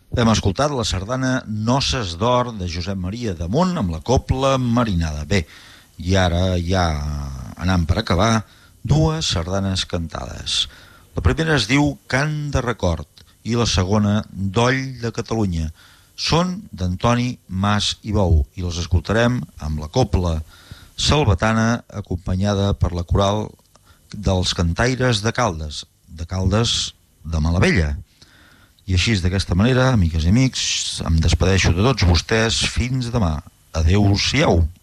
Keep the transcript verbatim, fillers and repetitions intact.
Hem escoltat la sardana Noces d'Or de Josep Maria Damunt amb la cobla Marinada. Bé, i ara ja anant per acabar, dues sardanes cantades. La primera es diu Cant de record i la segona Doll de Catalunya. Són d'Antoni Mas i Bou i les escoltarem amb la cobla salvatana acompanyada per la coral dels cantaires de Caldes, de Caldes de Malavella. I així, d'aquesta manera, amigues i amics, em despedeixo de tots vostès fins demà. Adéu-siau.